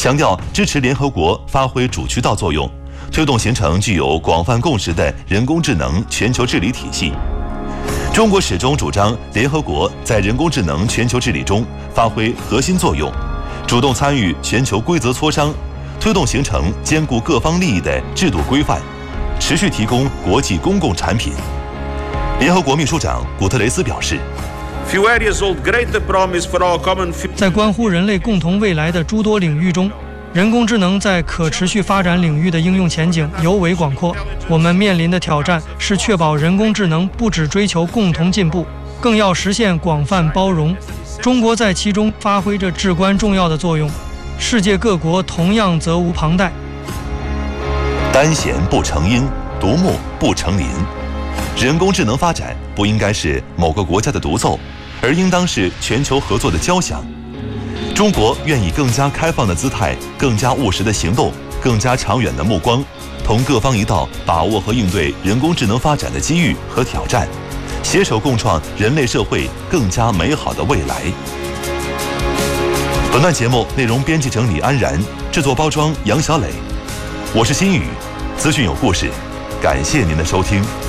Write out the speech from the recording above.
强调支持联合国发挥主渠道作用，推动形成具有广泛共识的人工智能全球治理体系。中国始终主张联合国在人工智能全球治理中发挥核心作用，主动参与全球规则磋商，推动形成兼顾各方利益的制度规范，持续提供国际公共产品。联合国秘书长古特雷斯表示， 在关乎人类共同未来的诸多领域中，人工智能在可持续发展领域的应用前景尤为广阔。我们面临的挑战是确保人工智能不只追求共同进步，更要实现广泛包容。中国在其中发挥着至关重要的作用，世界各国同样责无旁贷。 单弦不成音，独木不成林。人工智能发展不应该是某个国家的独奏，而应当是全球合作的交响。中国愿以更加开放的姿态、更加务实的行动、更加长远的目光，同各方一道把握和应对人工智能发展的机遇和挑战，携手共创人类社会更加美好的未来。本段节目内容编辑整理安然，制作包装杨小磊，我是新宇，资讯有故事，感谢您的收听。